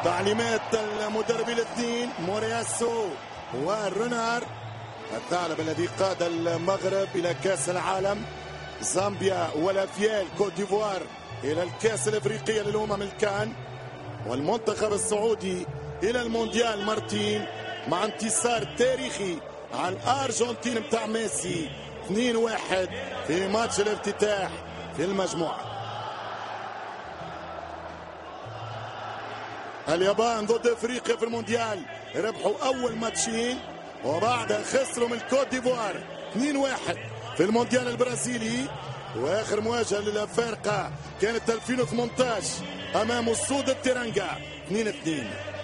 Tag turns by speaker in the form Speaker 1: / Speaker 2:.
Speaker 1: تعليمات المدرب الاثنين مورياسو ورونار، الثعلب الذي قاد المغرب إلى كأس العالم، زامبيا والافيال كوت ديفوار إلى الكأس الافريقية للأمم الكان، والمنتخب السعودي إلى المونديال مرتين مع انتصار تاريخي على الأرجنتين بتاع ميسي 2-1 في ماتش الافتتاح في المجموعة. اليابان ضد افريقيا في المونديال ربحوا اول ماتشين وبعدها خسروا من كوت ديفوار 2-1 في المونديال البرازيلي، واخر مواجهه للافارقه كانت 2018 امام السود التيرانجا 2-2.